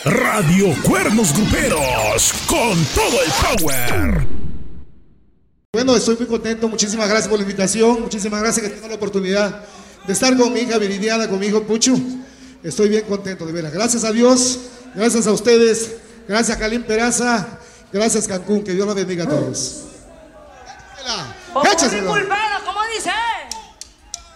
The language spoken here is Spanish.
Radio Cuernos Gruperos, con todo el power. Bueno, estoy muy contento, muchísimas gracias por la invitación, muchísimas gracias que tengo la oportunidad de estar con mi hija Viridiana, con mi hijo Puchu. Estoy bien contento, de veras. Gracias a Dios, gracias a ustedes, gracias a Calín Peraza, gracias Cancún, que Dios los bendiga a todos. ¡Échasela!